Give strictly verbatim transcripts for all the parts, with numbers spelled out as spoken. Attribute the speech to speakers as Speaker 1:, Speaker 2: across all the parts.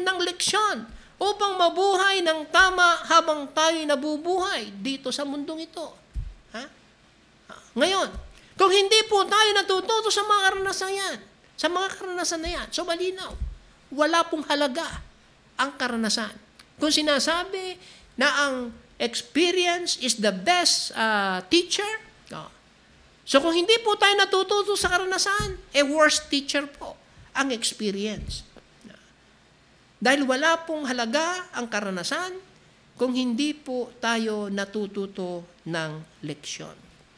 Speaker 1: ng leksyon upang mabuhay ng tama habang tayo nabubuhay dito sa mundong ito. Ha? Ngayon, kung hindi po tayo natututo sa mga karanasan yan, sa mga karanasan na yan, so malinaw, wala pong halaga ang karanasan. Kung sinasabi na ang experience is the best uh, teacher, no. So kung hindi po tayo natututo sa karanasan, eh worst teacher po ang experience. Dahil wala pong halaga ang karanasan kung hindi po tayo natututo ng leksyon.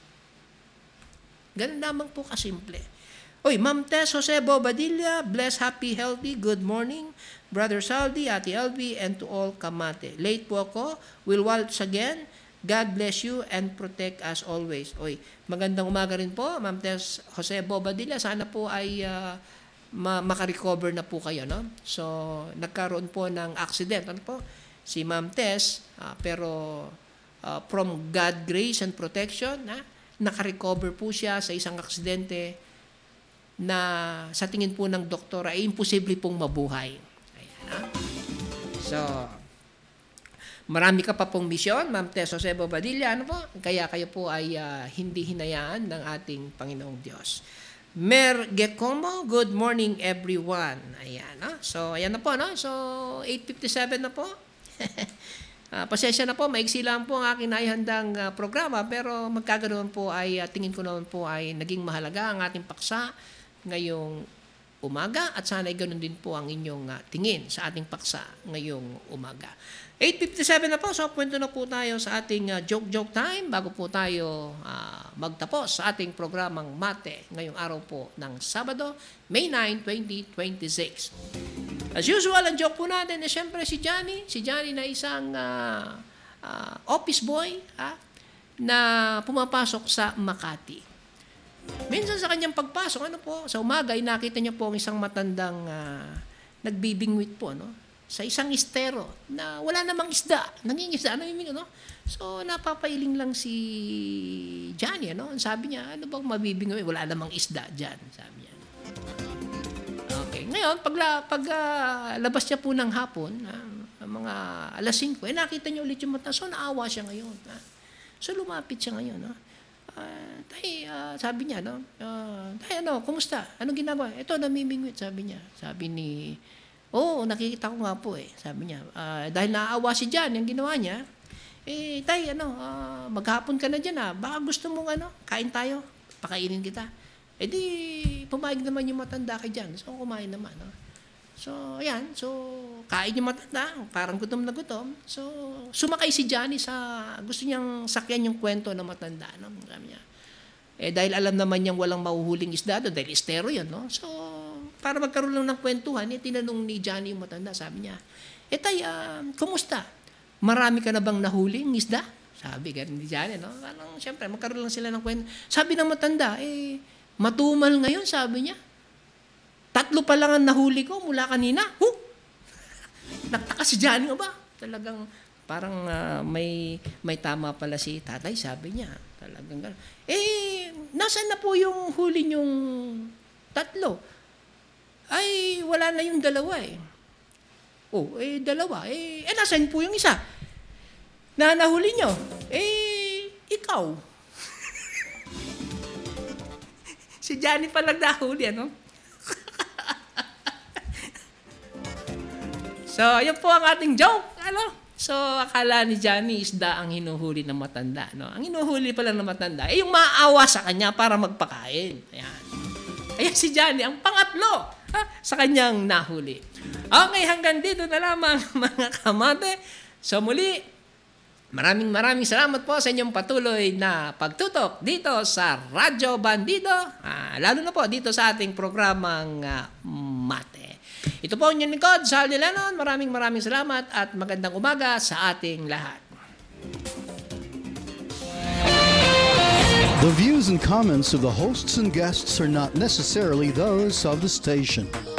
Speaker 1: Ganun lamang po kasimple. Oy, Ma'am Tess Jose Bobadilla, bless, happy, healthy, good morning. Brother Saldi, Ate Elvi, and to all Kamate. Late po ako, will waltz again. God bless you and protect us always. Oy, magandang umaga rin po, Ma'am Tess Jose Bobadilla. Sana po ay uh, ma- makarecover na po kayo, no? So, nagkaroon po ng accident. Ano po? Si Ma'am Tess, uh, pero uh, from God grace and protection, ha? Nakarecover po siya sa isang aksidente na sa tingin po ng doktor ay imposible pong mabuhay. Ayan, ha? So, marami ka pa pong misyon, Ma'am Tess Jose Bobadilla, ano po? Kaya kayo po ay uh, hindi hinayaan ng ating Panginoong Diyos. Mer Gecomo, good morning everyone. Ayan, ha? So, ayan na po, no? So, eight fifty-seven na po. Uh, pasensya na po, maiksi lang po ang aking naihandang uh, programa, pero magkaganoon po ay uh, tingin ko naman po ay naging mahalaga ang ating paksa ngayong umaga at sana ay ganoon din po ang inyong uh, tingin sa ating paksa ngayong umaga. eight fifty-seven na po, so kwento na po tayo sa ating uh, joke-joke time bago po tayo uh, magtapos sa ating programang Mate ngayong araw po ng Sabado, May ninth, twenty twenty-six. As usual, ang joke po natin eh siyempre si Johnny. Si Johnny na isang uh, uh, office boy ah, na pumapasok sa Makati. Minsan sa kanyang pagpasok, ano po, sa umaga, ay nakita niya po ang isang matandang uh, nagbibingwit po, no? Sa isang estero na wala namang isda. Nangingisda, ano yung no? So, napapailing lang si Johnny, ano? Sabi niya, ano bang mabibingwit? Wala namang isda dyan, sabi niya. Okay. Ngayon, pag, pag uh, labas niya po ng hapon, uh, mga alas singko, eh nakita niya ulit yung mata. So, naawa siya ngayon. Ha? So, lumapit siya ngayon. Ha? Uh, tay, uh, sabi niya, no? Uh, tay, ano, kumusta? Anong ginagawa? Ito, namimingwit, sabi niya. Sabi ni, oo, oh, nakikita ko nga po eh. Sabi niya, uh, dahil naawa si John, yung ginawa niya, eh, tay, ano, uh, maghapon ka na dyan, ha? Baka gusto mong, ano, kain tayo, pakainin kita. Eh di, pumayag naman yung matanda kay Jan. So, kumain naman. No? So, ayan. So, kain yung matanda. Parang gutom na gutom. So, sumakay si Johnny sa, gusto niyang sakyan yung kwento ng matanda. No? Sabi niya. Eh, dahil alam naman niyang walang mahuhuling isda doon, dahil estero yun. No? So, para magkaroon lang ng kwentuhan, eh, tinanong ni Johnny yung matanda. Sabi niya, eh tay, uh, kumusta? Marami ka na bang nahuling isda? Sabi, ganun ni Johnny. No? Parang, siyempre, magkaroon lang sila ng kwento. Sabi ng matanda, eh, matumal ngayon, sabi niya. Tatlo pa lang ang nahuli ko mula kanina. Huh! Nagtaka si Johnny, o ba? Talagang parang uh, may may tama pala si tatay, sabi niya. Talagang gano'n. Eh, nasaan na po yung huli niyong tatlo? Ay, wala na yung dalawa eh. Oh, eh, dalawa. Eh, eh nasaan po yung isa? Na nahuli niyo? Eh, ikaw. Si Johnny pa lang nahuli, ano? So, yun po ang ating joke, ano? So, akala ni Johnny isda ang hinuhuli ng matanda, no? Ang hinuhuli pa lang ng matanda, eh yung maawa sa kanya para magpakain. Ayan. Ayan si Johnny, ang pangatlo ha, sa kanyang nahuli. Okay, hanggang dito na lamang mga kamate. So, muli, maraming maraming salamat po sa inyong patuloy na pagtutok dito sa Radyo Bandido, ah, lalo na po dito sa ating programang uh, Mate. Ito po ang inyong lingkod, Saldi Lennon. Maraming maraming salamat at magandang umaga sa ating lahat.
Speaker 2: The views and comments of the hosts and guests are not necessarily those of the station.